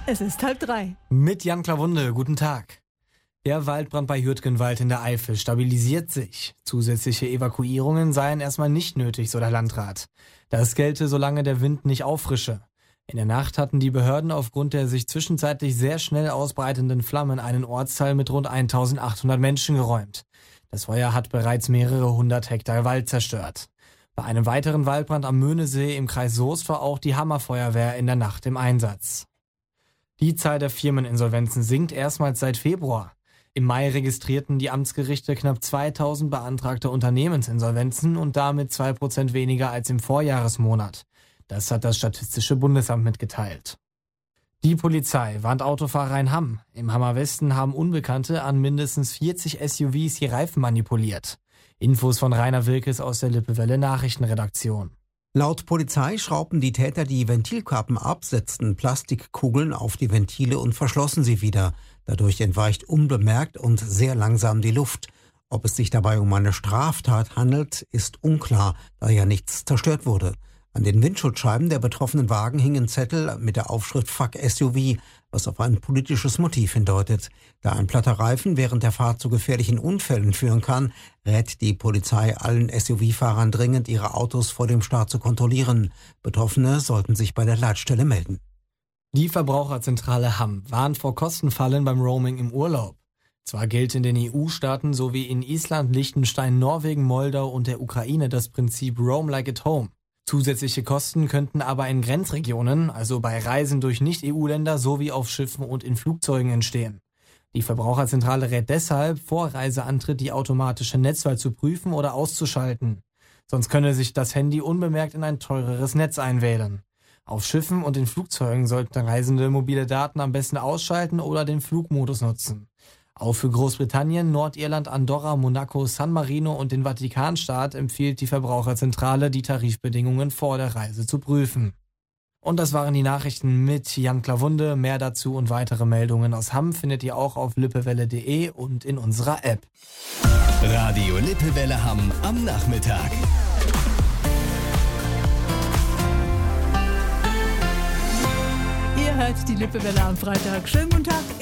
Es ist 2:30. Mit Jan Klawunde, guten Tag. Der Waldbrand bei Hürtgenwald in der Eifel stabilisiert sich. Zusätzliche Evakuierungen seien erstmal nicht nötig, so der Landrat. Das gelte, solange der Wind nicht auffrische. In der Nacht hatten die Behörden aufgrund der sich zwischenzeitlich sehr schnell ausbreitenden Flammen einen Ortsteil mit rund 1800 Menschen geräumt. Das Feuer hat bereits mehrere hundert Hektar Wald zerstört. Bei einem weiteren Waldbrand am Möhnesee im Kreis Soest war auch die Hammerfeuerwehr in der Nacht im Einsatz. Die Zahl der Firmeninsolvenzen sinkt erstmals seit Februar. Im Mai registrierten die Amtsgerichte knapp 2000 beantragte Unternehmensinsolvenzen und damit 2% weniger als im Vorjahresmonat. Das hat das Statistische Bundesamt mitgeteilt. Die Polizei warnt Autofahrer in Hamm. Im Hammer Westen haben Unbekannte an mindestens 40 SUVs die Reifen manipuliert. Infos von Rainer Wilkes aus der Lippewelle Nachrichtenredaktion. Laut Polizei schraubten die Täter die Ventilkappen ab, setzten Plastikkugeln auf die Ventile und verschlossen sie wieder. Dadurch entweicht unbemerkt und sehr langsam die Luft. Ob es sich dabei um eine Straftat handelt, ist unklar, da ja nichts zerstört wurde. An den Windschutzscheiben der betroffenen Wagen hingen Zettel mit der Aufschrift Fuck SUV, was auf ein politisches Motiv hindeutet. Da ein platter Reifen während der Fahrt zu gefährlichen Unfällen führen kann, rät die Polizei allen SUV-Fahrern dringend, ihre Autos vor dem Start zu kontrollieren. Betroffene sollten sich bei der Leitstelle melden. Die Verbraucherzentrale Hamm warnt vor Kostenfallen beim Roaming im Urlaub. Zwar gilt in den EU-Staaten sowie in Island, Liechtenstein, Norwegen, Moldau und der Ukraine das Prinzip Roam like at home. Zusätzliche Kosten könnten aber in Grenzregionen, also bei Reisen durch Nicht-EU-Länder sowie auf Schiffen und in Flugzeugen entstehen. Die Verbraucherzentrale rät deshalb, vor Reiseantritt die automatische Netzwahl zu prüfen oder auszuschalten. Sonst könne sich das Handy unbemerkt in ein teureres Netz einwählen. Auf Schiffen und in Flugzeugen sollten Reisende mobile Daten am besten ausschalten oder den Flugmodus nutzen. Auch für Großbritannien, Nordirland, Andorra, Monaco, San Marino und den Vatikanstaat empfiehlt die Verbraucherzentrale, die Tarifbedingungen vor der Reise zu prüfen. Und das waren die Nachrichten mit Jan Klawunde. Mehr dazu und weitere Meldungen aus Hamm findet ihr auch auf lippewelle.de und in unserer App. Radio Lippewelle Hamm am Nachmittag. Ihr hört die Lippewelle am Freitag. Schönen guten Tag.